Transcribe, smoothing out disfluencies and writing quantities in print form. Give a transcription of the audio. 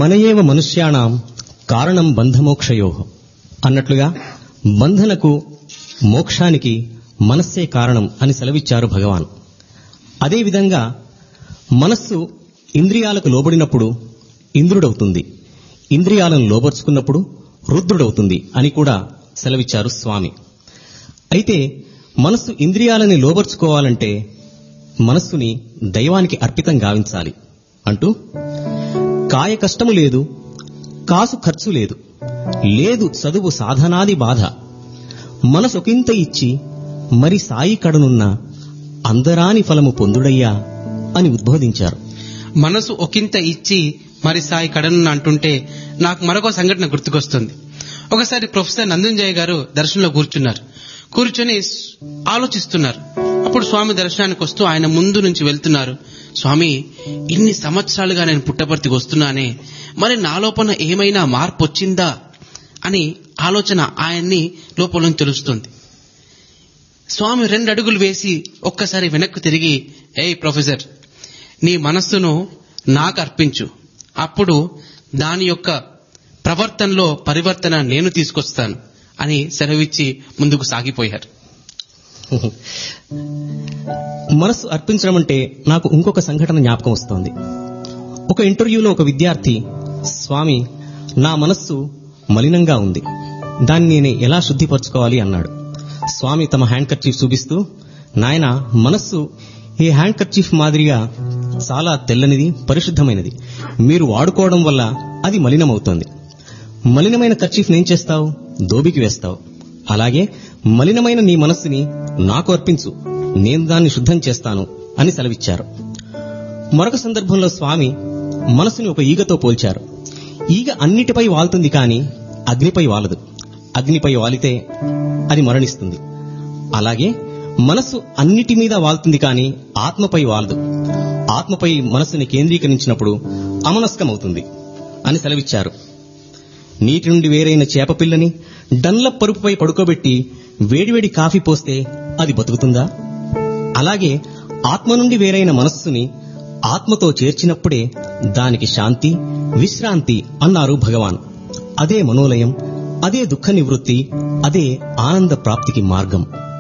మనయేవ మనుష్యాణం కారణం బంధమోక్షయోః అన్నట్లుగా బంధనకు మోక్షానికి మనస్సే కారణం అని సెలవిచ్చారు భగవాన్. అదేవిధంగా మనస్సు ఇంద్రియాలకు లోబడినప్పుడు ఇంద్రుడవుతుంది, ఇంద్రియాలను లోబర్చుకున్నప్పుడు రుద్రుడవుతుంది అని కూడా సెలవిచ్చారు స్వామి. అయితే మనస్సు ఇంద్రియాలని లోబర్చుకోవాలంటే మనస్సుని దైవానికి అర్పితం గావించాలి అంటూ, కాయ కష్టము లేదు, కాసు ఖర్చు లేదు, లేదు చదువు సాధనాది బాధ, మనసొకింత ఇచ్చి మరి సాయి కడనున్న అందరాని ఫలము పొందుడయ్యా అని ఉద్బోధించారు. మనసు ఒకంత ఇచ్చి మరి సాయి కడనున్న అంటుంటే నాకు మరొక సంఘటన గుర్తుకొస్తుంది. ఒకసారి ప్రొఫెసర్ నందుంజయ గారు దర్శనంలో కూర్చొని ఆలోచిస్తున్నారు. అప్పుడు స్వామి దర్శనానికి వస్తూ ఆయన ముందు నుంచి వెళ్తున్నారు. స్వామి, ఇన్ని సంవత్సరాలుగా నేను పుట్టపర్తికి వస్తున్నానే, మరి నా లోపల ఏమైనా మార్పు వచ్చిందా అని ఆలోచన ఆయన్ని లోపల నుంచి తెలుస్తుంది. స్వామి 2 అడుగులు వేసి ఒక్కసారి వెనక్కు తిరిగి, ఏయ్ ప్రొఫెసర్, నీ మనస్సును నాకు అర్పించు, అప్పుడు దాని యొక్క ప్రవర్తనలో పరివర్తన నేను తీసుకొస్తాను అని సెలవిచ్చి ముందుకు సాగిపోయారు. మనస్సు అర్పించడం అంటే నాకు ఇంకొక సంఘటన జ్ఞాపకం వస్తోంది. ఒక ఇంటర్వ్యూలో ఒక విద్యార్థి, స్వామి, నా మనస్సు మలినంగా ఉంది, దాన్ని నేను ఎలా శుద్ధిపరచుకోవాలి అన్నాడు. స్వామి తమ హ్యాండ్ కర్చీఫ్ చూపిస్తూ, నాయన, మనస్సు ఈ హ్యాండ్ కర్చీఫ్ మాదిరిగా చాలా తెల్లనిది, పరిశుద్ధమైనది. మీరు వాడుకోవడం వల్ల అది మలినమవుతోంది. మలినమైన కర్చీఫ్ ఏం చేస్తావు? దోబికి వేస్తావు. అలాగే మలినమైన నీ మనస్సుని నాకు అర్పించు, నేను దాన్ని శుద్ధం చేస్తాను అని సెలవిచ్చారు. మరొక సందర్భంలో స్వామి మనస్సుని ఒక ఈగతో పోల్చారు. ఈగ అన్నిటిపై వాలుతుంది, కానీ అగ్నిపై వాలదు. అగ్నిపై వాలితే అది మరణిస్తుంది. అలాగే మనస్సు అన్నిటి మీద వాలుతుంది, కానీ ఆత్మపై వాలదు. ఆత్మపై మనస్సుని కేంద్రీకరించినప్పుడు అమనస్కమవుతుంది అని సెలవిచ్చారు. నీటి నుండి వేరైన చేపపిల్లని డన్లప్ పరుపుపై పడుకోబెట్టి వేడివేడి కాఫీ పోస్తే అది బతుకుతుందా? అలాగే ఆత్మ నుండి వేరైన మనస్సుని ఆత్మతో చేర్చినప్పుడే దానికి శాంతి, విశ్రాంతి అన్నారు భగవాన్. అదే మనోలయం, అదే దుఃఖ నివృత్తి, అదే ఆనంద ప్రాప్తికి మార్గం.